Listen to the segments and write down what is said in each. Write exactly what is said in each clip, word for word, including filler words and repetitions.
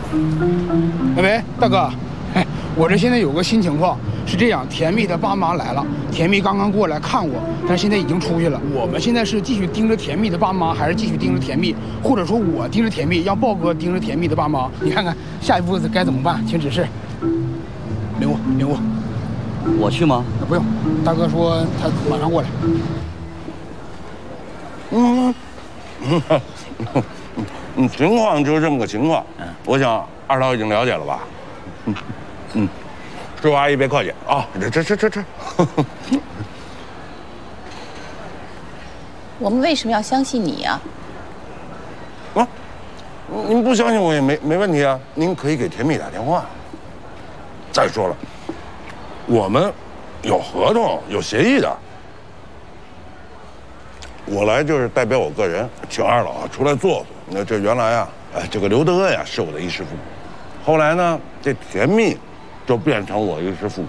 喂喂，大哥，我这现在有个新情况，是这样，甜蜜的爸妈来了，甜蜜刚刚过来看我，但现在已经出去了。我们现在是继续盯着甜蜜的爸妈，还是继续盯着甜蜜，或者说我盯着甜蜜，让豹哥盯着甜蜜的爸妈？你看看下一步该怎么办？请指示。领悟，领悟。 我去吗？ 不用，大哥说他马上过来。 嗯嗯嗯，情况就是这么个情况。嗯，我想二老已经了解了吧？嗯嗯，师傅阿姨别客气啊，吃吃吃吃吃。 我们为什么要相信你呀？ 啊，您不相信我也没没问题啊，您可以给甜蜜打电话。再说了，我们有合同有协议的。我来就是代表我个人，请二老啊出来坐坐。那这原来啊，哎，这个刘德呀是我的衣食父母，后来呢，这甜蜜就变成我衣食父母。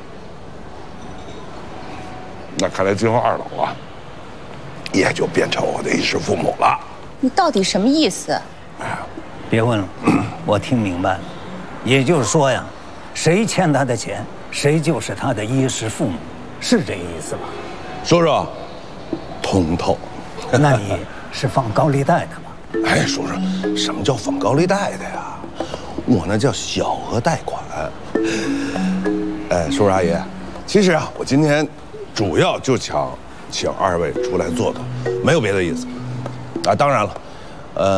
那看来今后二老啊，也就变成我的衣食父母了。 你到底什么意思？ 哎呀，别问了，我听明白了。也就是说呀，谁欠他的钱，谁就是他的衣食父母，是这个意思吧？ 叔叔。通透， 那你是放高利贷的吧？ 哎，叔叔，什么叫放高利贷的呀？我那叫小额贷款。哎，叔叔阿姨，其实啊，我今天主要就想请二位出来坐坐，没有别的意思。啊，当然了，